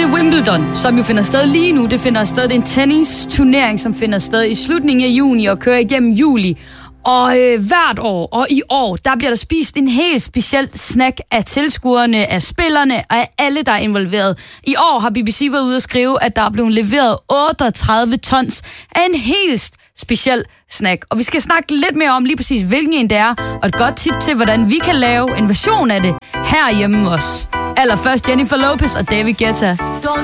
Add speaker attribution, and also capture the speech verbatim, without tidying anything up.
Speaker 1: til Wimbledon, som jo finder sted lige nu. Det finder sted, det er en tennisturnering, som finder sted i slutningen af juni og kører igennem juli. Og øh, hvert år, og i år, der bliver der spist en helt speciel snack af tilskuerne, af spillerne og af alle, der er involveret. I år har B B C været ude at skrive, at der er blevet leveret otteogtredive tons af en helt speciel snack. Og vi skal snakke lidt mere om lige præcis, hvilken en det er, og et godt tip til, hvordan vi kan lave en version af det herhjemme også. Allerførst Jennifer Lopez og David Guetta.